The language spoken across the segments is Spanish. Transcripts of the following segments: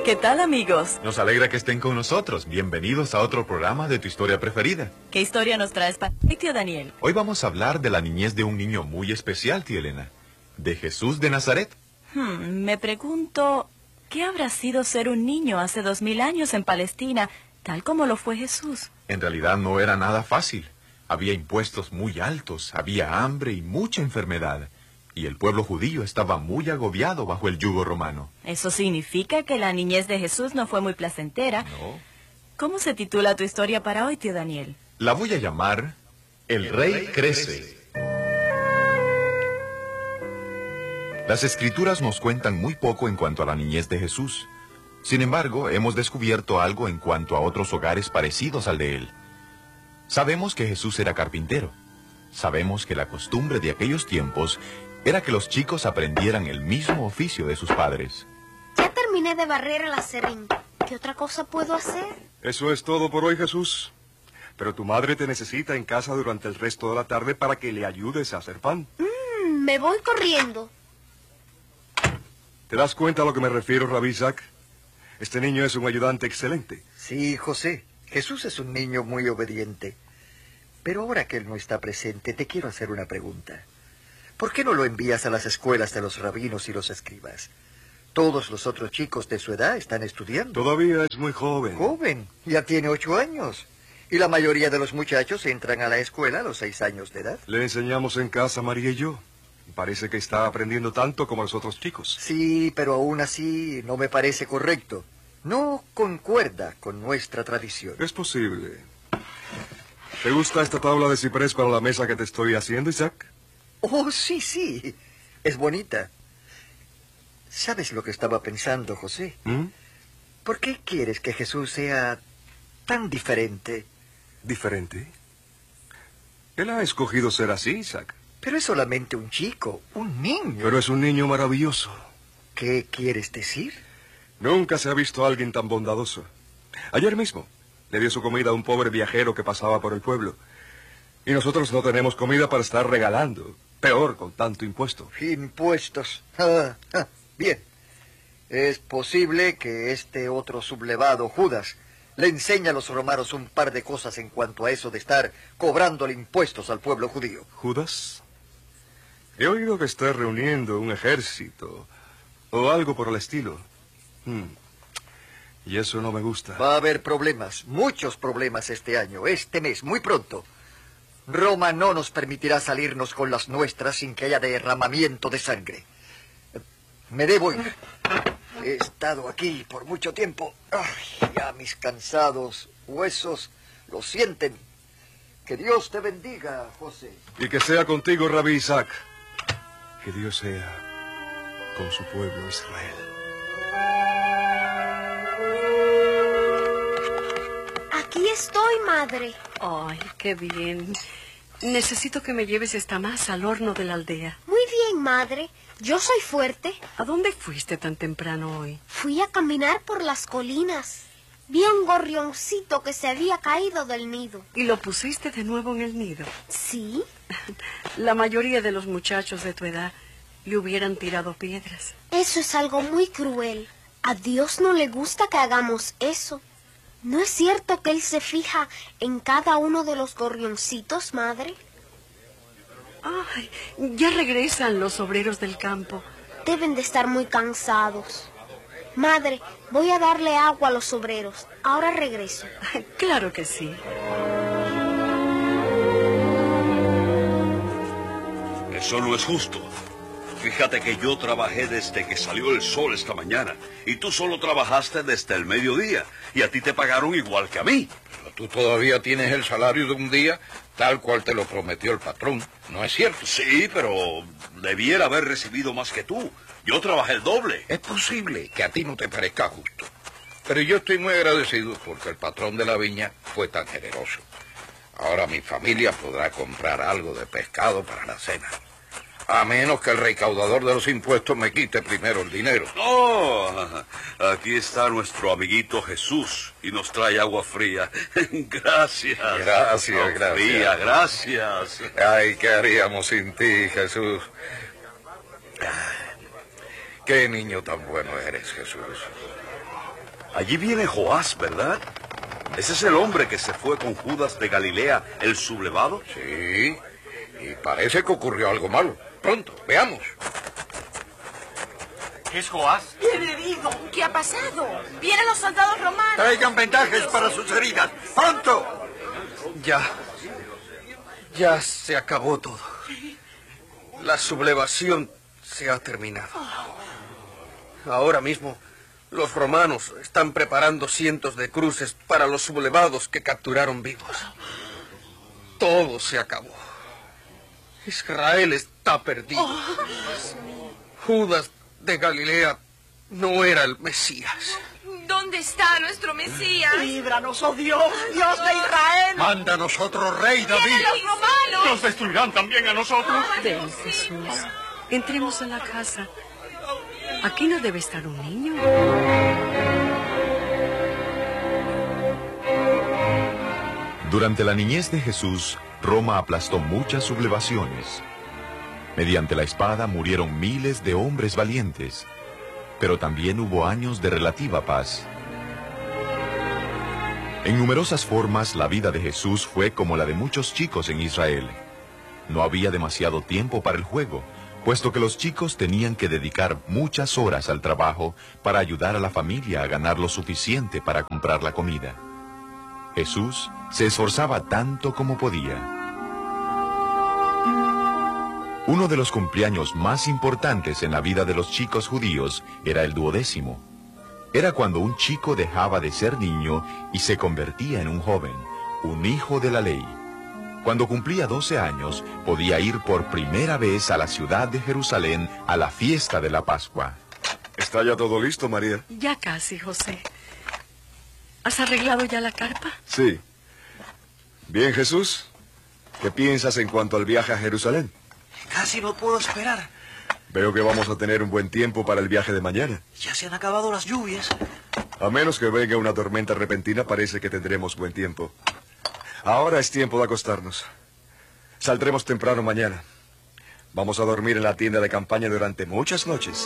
¿Qué tal, amigos? Nos alegra que estén con nosotros. Bienvenidos a otro programa de tu historia preferida. ¿Qué historia nos traes para hoy, tío Daniel? Hoy vamos a hablar de la niñez de un niño muy especial, tía Elena. De Jesús de Nazaret. Me pregunto, ¿qué habrá sido ser un niño hace 2000 años en Palestina, tal como lo fue Jesús? En realidad no era nada fácil. Había impuestos muy altos, había hambre y mucha enfermedad. Y el pueblo judío estaba muy agobiado bajo el yugo romano. ¿Eso significa que la niñez de Jesús no fue muy placentera? No. ¿Cómo se titula tu historia para hoy, tío Daniel? La voy a llamar El Rey Crece. Las escrituras nos cuentan muy poco en cuanto a la niñez de Jesús. Sin embargo, hemos descubierto algo en cuanto a otros hogares parecidos al de él. Sabemos que Jesús era carpintero. Sabemos que la costumbre de aquellos tiempos era que los chicos aprendieran el mismo oficio de sus padres. Ya terminé de barrer el aserrín. ¿Qué otra cosa puedo hacer? Eso es todo por hoy, Jesús. Pero tu madre te necesita en casa durante el resto de la tarde para que le ayudes a hacer pan. Me voy corriendo. ¿Te das cuenta a lo que me refiero, Rabí Isaac? Este niño es un ayudante excelente. Sí, José. Jesús es un niño muy obediente. Pero ahora que él no está presente, te quiero hacer una pregunta. ¿Por qué no lo envías a las escuelas de los rabinos y los escribas? Todos los otros chicos de su edad están estudiando. Todavía es muy joven. Joven, ya tiene 8 años. Y la mayoría de los muchachos entran a la escuela a los 6 años de edad. Le enseñamos en casa, María y yo. Parece que está aprendiendo tanto como los otros chicos. Sí, pero aún así no me parece correcto. No concuerda con nuestra tradición. Es posible. ¿Te gusta esta tabla de ciprés para la mesa que te estoy haciendo, Isaac? Oh, sí. Es bonita. ¿Sabes lo que estaba pensando, José? ¿Por qué quieres que Jesús sea tan diferente? ¿Diferente? Él ha escogido ser así, Isaac. Pero es solamente un chico, un niño. Pero es un niño maravilloso. ¿Qué quieres decir? Nunca se ha visto a alguien tan bondadoso. Ayer mismo le dio su comida a un pobre viajero que pasaba por el pueblo. Y nosotros no tenemos comida para estar regalando. Peor con tanto impuesto. Impuestos. Bien. Es posible que este otro sublevado, Judas, le enseñe a los romanos un par de cosas en cuanto a eso de estar cobrándole impuestos al pueblo judío. ¿Judas? He oído que está reuniendo un ejército o algo por el estilo. Y eso no me gusta. Va a haber problemas, muchos problemas este año, este mes, muy pronto. Roma no nos permitirá salirnos con las nuestras sin que haya derramamiento de sangre. Me debo ir. He estado aquí por mucho tiempo. Ay, ya mis cansados huesos lo sienten. Que Dios te bendiga, José. Y que sea contigo, Rabí Isaac. Que Dios sea con su pueblo Israel. Aquí estoy, madre. Ay, qué bien. Necesito que me lleves esta masa al horno de la aldea. Muy bien, madre. Yo soy fuerte. ¿A dónde fuiste tan temprano hoy? Fui a caminar por las colinas. Vi un gorrioncito que se había caído del nido. ¿Y lo pusiste de nuevo en el nido? ¿Sí? La mayoría de los muchachos de tu edad le hubieran tirado piedras. Eso es algo muy cruel. A Dios no le gusta que hagamos eso. ¿No es cierto que Él se fija en cada uno de los gorrioncitos, madre? Ay, ya regresan los obreros del campo. Deben de estar muy cansados. Madre, voy a darle agua a los obreros. Ahora regreso. Claro que sí. Eso no es justo. Fíjate que yo trabajé desde que salió el sol esta mañana y tú solo trabajaste desde el mediodía y a ti te pagaron igual que a mí. Pero tú todavía tienes el salario de un día tal cual te lo prometió el patrón, ¿no es cierto? Sí, pero debiera haber recibido más que tú. Yo trabajé el doble. Es posible que a ti no te parezca justo, pero yo estoy muy agradecido porque el patrón de la viña fue tan generoso. Ahora mi familia podrá comprar algo de pescado para la cena. A menos que el recaudador de los impuestos me quite primero el dinero. Oh, aquí está nuestro amiguito Jesús y nos trae agua fría. Gracias. Gracias, gracias. Fría, gracias. Ay, ¿qué haríamos sin ti, Jesús? Qué niño tan bueno eres, Jesús. Allí viene Joás, ¿verdad? ¿Ese es el hombre que se fue con Judas de Galilea, el sublevado? Sí, y parece que ocurrió algo malo. Pronto, veamos. ¿Qué es Joás? ¡Bien herido! ¿Qué ha pasado? ¡Vienen los soldados romanos! Traigan vendajes para sus heridas. ¡Pronto! Ya se acabó todo. La sublevación se ha terminado. Ahora mismo, los romanos están preparando cientos de cruces para los sublevados que capturaron vivos. Todo se acabó. Israel está perdido. Judas de Galilea no era el Mesías. ¿Dónde está nuestro Mesías? ¡Líbranos, oh Dios, Dios de Israel! ¡Manda a nosotros, Rey David! ¡Vienen los romanos! ¡Nos destruirán también a nosotros! Ven, Jesús. Entremos a la casa. Aquí no debe estar un niño. Durante la niñez de Jesús, Roma aplastó muchas sublevaciones. Mediante la espada murieron miles de hombres valientes, pero también hubo años de relativa paz. En numerosas formas, la vida de Jesús fue como la de muchos chicos en Israel. No había demasiado tiempo para el juego, puesto que los chicos tenían que dedicar muchas horas al trabajo para ayudar a la familia a ganar lo suficiente para comprar la comida. Jesús se esforzaba tanto como podía. Uno de los cumpleaños más importantes en la vida de los chicos judíos era el 12º. Era cuando un chico dejaba de ser niño y se convertía en un joven, un hijo de la ley. Cuando cumplía 12 años, podía ir por primera vez a la ciudad de Jerusalén a la fiesta de la Pascua. ¿Está ya todo listo, María? Ya casi, José. ¿Has arreglado ya la carpa? Sí. Bien, Jesús. ¿Qué piensas en cuanto al viaje a Jerusalén? Casi no puedo esperar. Veo que vamos a tener un buen tiempo para el viaje de mañana. Ya se han acabado las lluvias. A menos que venga una tormenta repentina, parece que tendremos buen tiempo. Ahora es tiempo de acostarnos. Saldremos temprano mañana. Vamos a dormir en la tienda de campaña durante muchas noches.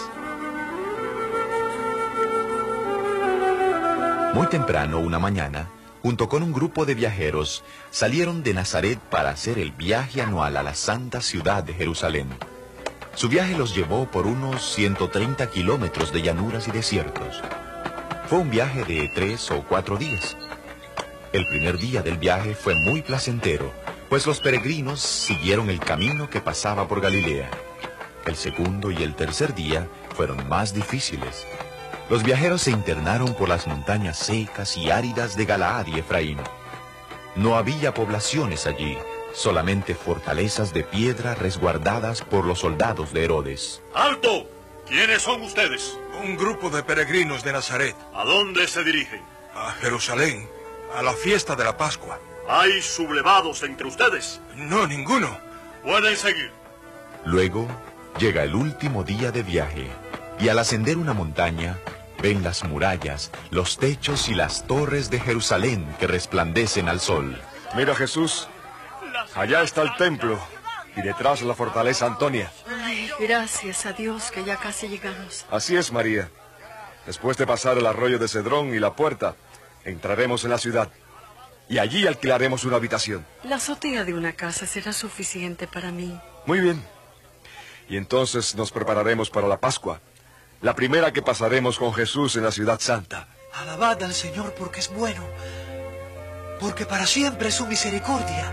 Muy temprano, una mañana, junto con un grupo de viajeros, salieron de Nazaret para hacer el viaje anual a la santa ciudad de Jerusalén. Su viaje los llevó por unos 130 kilómetros de llanuras y desiertos. Fue un viaje de 3 o 4 días. El primer día del viaje fue muy placentero, pues los peregrinos siguieron el camino que pasaba por Galilea. El segundo y el tercer día fueron más difíciles. Los viajeros se internaron por las montañas secas y áridas de Galaad y Efraín. No había poblaciones allí, solamente fortalezas de piedra resguardadas por los soldados de Herodes. ¡Alto! ¿Quiénes son ustedes? Un grupo de peregrinos de Nazaret. ¿A dónde se dirigen? A Jerusalén, a la fiesta de la Pascua. ¿Hay sublevados entre ustedes? No, ninguno. Pueden seguir. Luego llega el último día de viaje, y al ascender una montaña, ven las murallas, los techos y las torres de Jerusalén que resplandecen al sol. Mira, Jesús, allá está el templo y detrás la fortaleza Antonia. Ay, gracias a Dios que ya casi llegamos. Así es, María. Después de pasar el arroyo de Cedrón y la puerta, entraremos en la ciudad y allí alquilaremos una habitación. La azotea de una casa será suficiente para mí. Muy bien. Y entonces nos prepararemos para la Pascua, la primera que pasaremos con Jesús en la ciudad santa. Alabad al Señor porque es bueno, porque para siempre es su misericordia.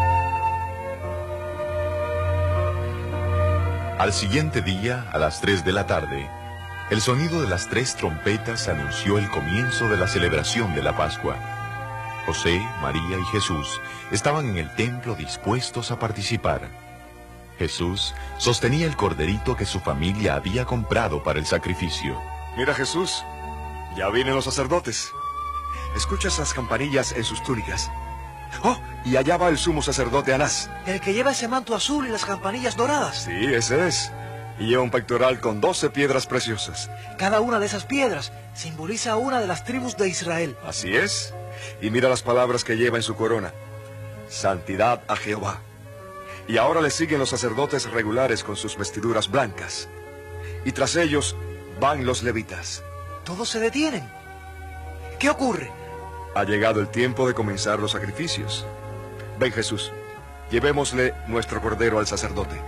Al siguiente día, a las 3 de la tarde, el sonido de las 3 trompetas anunció el comienzo de la celebración de la Pascua. José, María y Jesús estaban en el templo dispuestos a participar. Jesús sostenía el corderito que su familia había comprado para el sacrificio. Mira, Jesús, ya vienen los sacerdotes. Escucha esas campanillas en sus túnicas. ¡Oh! Y allá va el sumo sacerdote Anás. El que lleva ese manto azul y las campanillas doradas. Sí, ese es. Y lleva un pectoral con 12 piedras preciosas. Cada una de esas piedras simboliza una de las tribus de Israel. Así es. Y mira las palabras que lleva en su corona. Santidad a Jehová. Y ahora le siguen los sacerdotes regulares con sus vestiduras blancas. Y tras ellos, Van los levitas. Todos se detienen. ¿Qué ocurre? Ha llegado el tiempo de comenzar los sacrificios. Ven, Jesús, llevémosle nuestro cordero al sacerdote.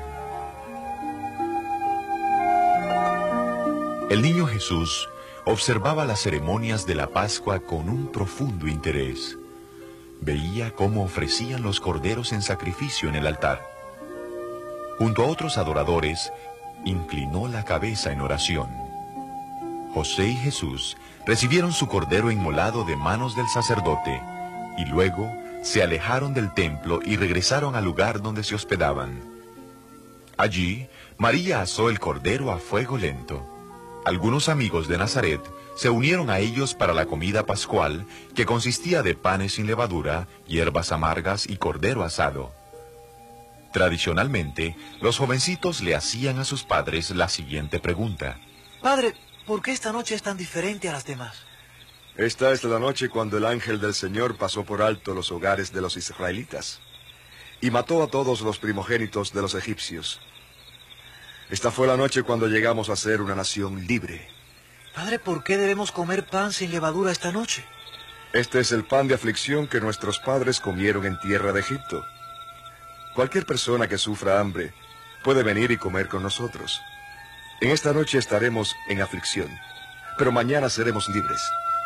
El niño Jesús observaba las ceremonias de la Pascua con un profundo interés. Veía cómo ofrecían los corderos en sacrificio en el altar. Junto a otros adoradores, inclinó la cabeza en oración. José y Jesús recibieron su cordero inmolado de manos del sacerdote y luego se alejaron del templo y regresaron al lugar donde se hospedaban. Allí, María asó el cordero a fuego lento. Algunos amigos de Nazaret se unieron a ellos para la comida pascual, que consistía de panes sin levadura, hierbas amargas y cordero asado. Tradicionalmente, los jovencitos le hacían a sus padres la siguiente pregunta. Padre, ¿por qué esta noche es tan diferente a las demás? Esta es la noche cuando el ángel del Señor pasó por alto los hogares de los israelitas y mató a todos los primogénitos de los egipcios. Esta fue la noche cuando llegamos a ser una nación libre. Padre, ¿por qué debemos comer pan sin levadura esta noche? Este es el pan de aflicción que nuestros padres comieron en tierra de Egipto. Cualquier persona que sufra hambre puede venir y comer con nosotros. En esta noche estaremos en aflicción, pero mañana seremos libres.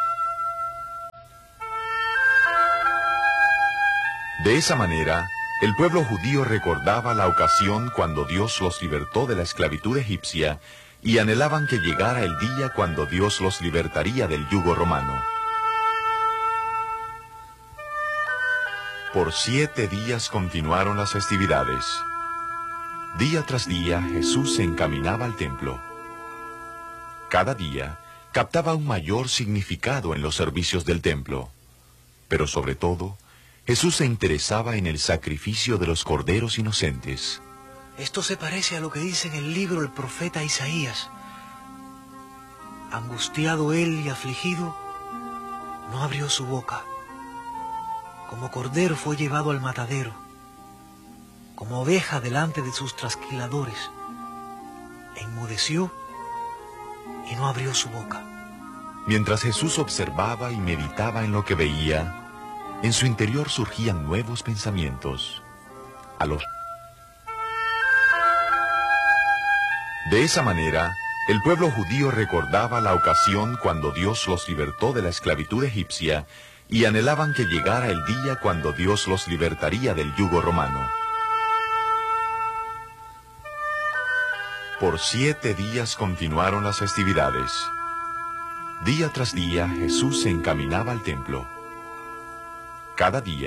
De esa manera, el pueblo judío recordaba la ocasión cuando Dios los libertó de la esclavitud egipcia y anhelaban que llegara el día cuando Dios los libertaría del yugo romano. Por 7 días continuaron las festividades. Día tras día Jesús se encaminaba al templo. Cada día captaba un mayor significado en los servicios del templo, pero sobre todo, Jesús se interesaba en el sacrificio de los corderos inocentes. Esto se parece a lo que dice en el libro del profeta Isaías. Angustiado él y afligido, no abrió su boca. Como cordero fue llevado al matadero, como oveja delante de sus trasquiladores. Enmudeció y no abrió su boca. Mientras Jesús observaba y meditaba en lo que veía, en su interior surgían nuevos pensamientos. De esa manera, el pueblo judío recordaba la ocasión cuando Dios los libertó de la esclavitud egipcia y anhelaban que llegara el día cuando Dios los libertaría del yugo romano. Por 7 días continuaron las festividades. Día tras día Jesús se encaminaba al templo. Cada día